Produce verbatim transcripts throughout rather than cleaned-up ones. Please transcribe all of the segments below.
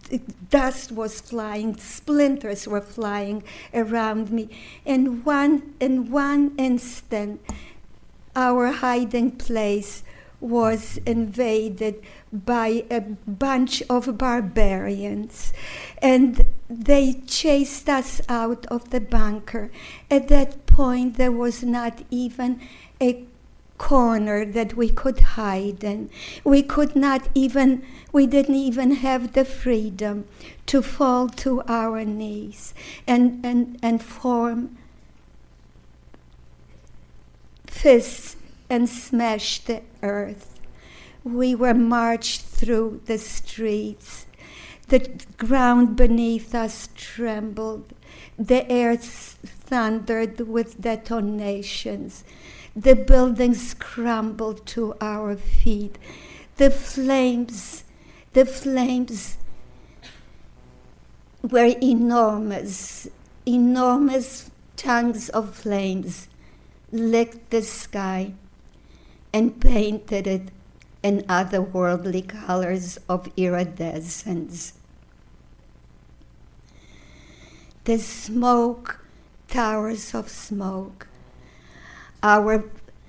dust was flying, splinters were flying around me. In one, in one instant, our hiding place was invaded by a bunch of barbarians, and they chased us out of the bunker. At that point, there was not even a corner that we could hide in. We could not even, we didn't even have the freedom to fall to our knees and, and, and form fists and smash the earth. We were marched through the streets. The ground beneath us trembled. The air thundered with detonations. The buildings crumbled to our feet. The flames, the flames were enormous, enormous tongues of flames licked the sky and painted it in otherworldly colors of iridescence. The smoke, towers of smoke, our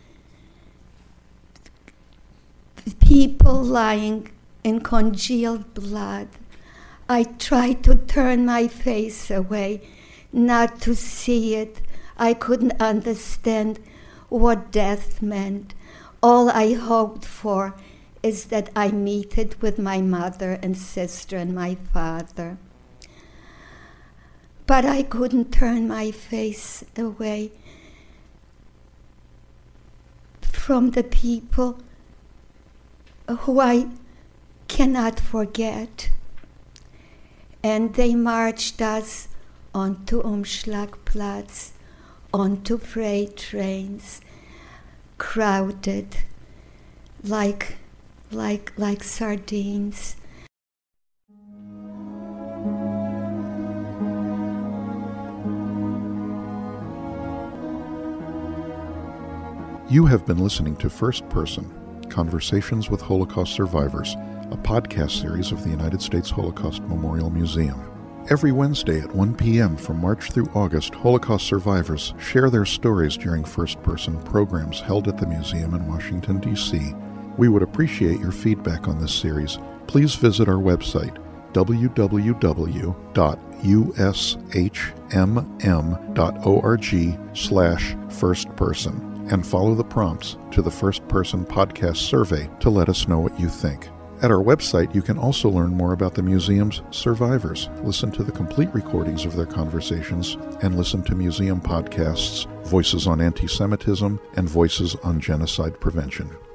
people lying in congealed blood. I tried to turn my face away, not to see it. I couldn't understand what death meant. All I hoped for is that I meet it with my mother and sister and my father. But I couldn't turn my face away from the people who I cannot forget. And they marched us onto Umschlagplatz, onto freight trains, crowded like, like, like sardines. You have been listening to First Person, Conversations with Holocaust Survivors, a podcast series of the United States Holocaust Memorial Museum. Every Wednesday at one p.m. from March through August, Holocaust survivors share their stories during first-person programs held at the museum in Washington, D C We would appreciate your feedback on this series. Please visit our website, w w w dot u s h m m dot org slash first person. And follow the prompts to the First Person Podcast survey to let us know what you think. At our website, you can also learn more about the museum's survivors, listen to the complete recordings of their conversations, and listen to museum podcasts, Voices on Anti-Semitism and Voices on Genocide Prevention.